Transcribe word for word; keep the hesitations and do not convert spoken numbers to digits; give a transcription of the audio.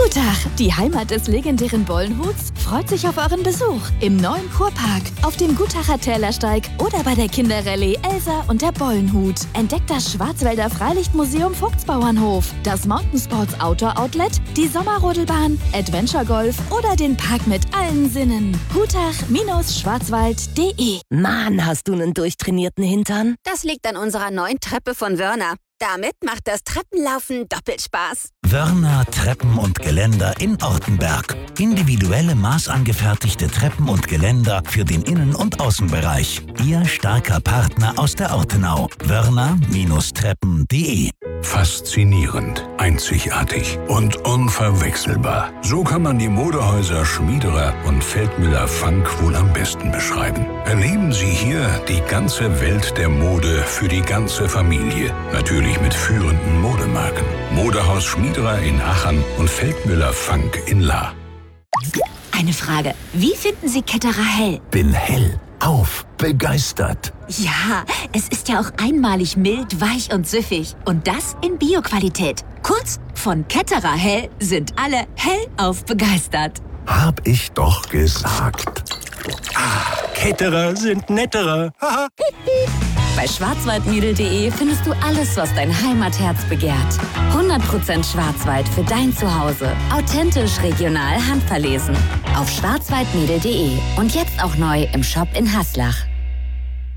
Gutach, die Heimat des legendären Bollenhuts, freut sich auf euren Besuch im neuen Kurpark, auf dem Gutacher Tälersteig oder bei der Kinderrallye Elsa und der Bollenhut. Entdeckt das Schwarzwälder Freilichtmuseum Vogtsbauernhof, das Mountainsports Outdoor Outlet, die Sommerrodelbahn, Adventure Golf oder den Park mit allen Sinnen. Gutach Schwarzwald punkt de. Mann, hast du einen durchtrainierten Hintern? Das liegt an unserer neuen Treppe von Wörner. Damit macht das Treppenlaufen doppelt Spaß. Wörner Treppen und Geländer in Ortenberg. Individuelle maßangefertigte Treppen und Geländer für den Innen- und Außenbereich. Ihr starker Partner aus der Ortenau. Wörner Treppen punkt de. Faszinierend, einzigartig und unverwechselbar. So kann man die Modehäuser Schmiederer und Feldmüller-Funk wohl am besten beschreiben. Erleben Sie hier die ganze Welt der Mode für die ganze Familie. Natürlich mit führenden Modemarken. Modehaus Schmiederer in Aachen und Feldmüller-Funk in Lahr. Eine Frage. Wie finden Sie Ketterer Hell? Bin hell auf begeistert. Ja, es ist ja auch einmalig mild, weich und süffig. Und das in Bio-Qualität. Kurz, von Ketterer Hell sind alle hellauf begeistert. Hab ich doch gesagt. Ah, Ketterer sind netterer. Bei schwarzwaldmädel punkt de findest du alles, was dein Heimatherz begehrt. hundert Prozent Schwarzwald für dein Zuhause. Authentisch, regional, handverlesen. Auf schwarzwaldmädel punkt de und jetzt auch neu im Shop in Haslach.